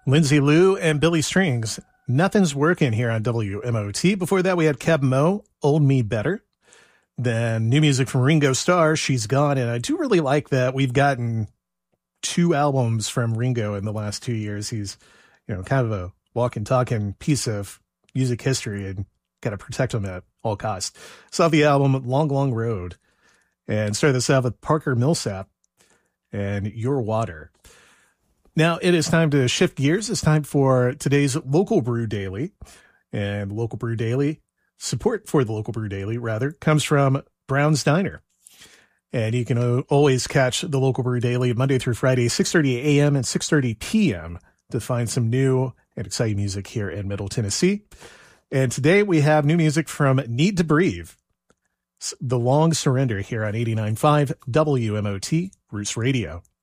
Lindsay Lou and Billy Strings. Nothing's working here on WMOT. Before that, we had Keb Mo, Old Me Better. Then new music from Ringo Starr, She's Gone. And I do really like that we've gotten 2 albums from Ringo in the last 2 years. He's, kind of a walking, talking piece of music history and got to protect him at all costs. Saw the album Long, Long Road and started this out with Parker Millsap and Your Water. Now it is time to shift gears. It's time for today's Local Brew Daily. And Local Brew Daily, support for the Local Brew Daily, rather, comes from Brown's Diner. And you can always catch the Local Brew Daily Monday through Friday, 6:30 a.m. and 6:30 p.m. to find some new and exciting music here in Middle Tennessee. And today we have new music from Need to Breathe, The Long Surrender here on 89.5 WMOT Roots Radio.